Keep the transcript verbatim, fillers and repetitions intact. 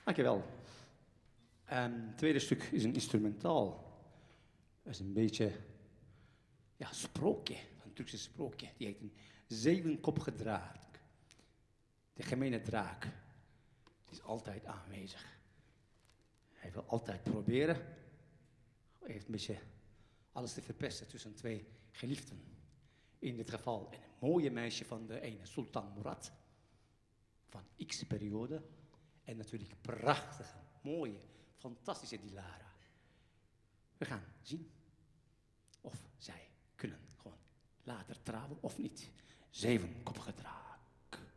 Dankjewel. Um, het tweede stuk is een instrumentaal. Dat is een beetje ja, sprookje, een Turkse sprookje. Die heet een zevenkoppige draak. De gemene draak is altijd aanwezig. Hij wil altijd proberen. Hij heeft een beetje alles te verpesten tussen twee geliefden. In dit geval een mooie meisje van de ene, Sultan Murad. Van X periode. En natuurlijk prachtige, mooie, fantastische Dilara. We gaan zien of zij kunnen gewoon later trouwen of niet. Zevenkoppige draak.